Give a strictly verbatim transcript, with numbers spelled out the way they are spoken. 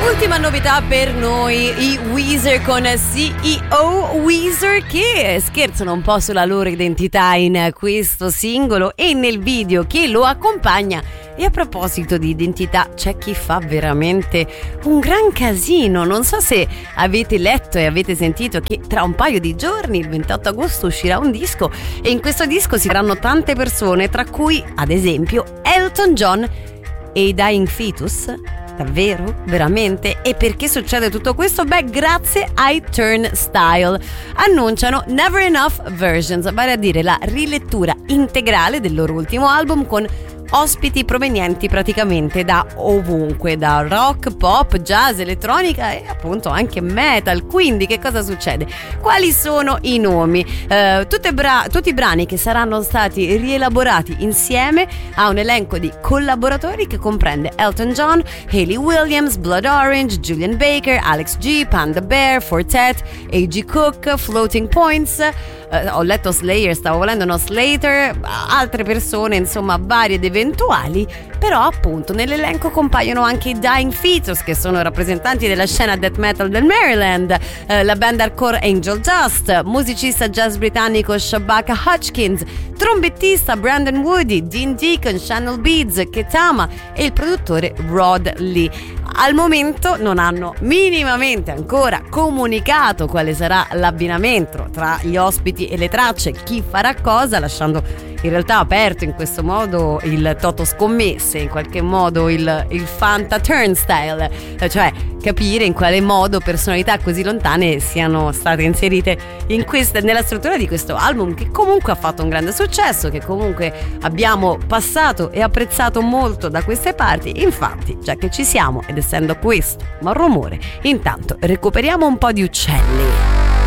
Ultima novità per noi, i Weezer con C E O Weezer, che scherzano un po' sulla loro identità in questo singolo e nel video che lo accompagna. E a proposito di identità, c'è chi fa veramente un gran casino. Non so se avete letto e avete sentito che tra un paio di giorni, il ventotto agosto, uscirà un disco, e in questo disco si saranno tante persone, tra cui ad esempio Elton John e i Dying Fetus. Davvero? Veramente? E perché succede tutto questo? Beh, grazie ai Turnstile. Annunciano Never Enough Versions, vale a dire la rilettura integrale del loro ultimo album con ospiti provenienti praticamente da ovunque, da rock, pop, jazz, elettronica e appunto anche metal. Quindi che cosa succede? Quali sono i nomi? Uh, tutte bra- tutti i brani che saranno stati rielaborati insieme a un elenco di collaboratori che comprende Elton John, Hayley Williams, Blood Orange, Julian Baker, Alex G, Panda Bear, Fortet, A G Cook, Floating Points. Uh, ho letto Slayer, stavo volendo no Slater, altre persone, insomma varie ed eventuali, però appunto nell'elenco compaiono anche i Dying Fetus, che sono rappresentanti della scena death metal del Maryland, uh, la band hardcore Angel Dust, musicista jazz britannico Shabaka Hutchins, trombettista Brandon Woody, Dean Deacon, Channel Beats, Ketama e il produttore Rod Lee. Al momento non hanno minimamente ancora comunicato quale sarà l'abbinamento tra gli ospiti e le tracce, chi farà cosa, lasciando in realtà aperto in questo modo il toto scommesse, in qualche modo il, il Fanta Turnstile, cioè capire in quale modo personalità così lontane siano state inserite in questa, nella struttura di questo album, che comunque ha fatto un grande successo, che comunque abbiamo passato e apprezzato molto da queste parti. Infatti, già che ci siamo, ed essendo questo ma un rumore, intanto recuperiamo un po' di uccelli.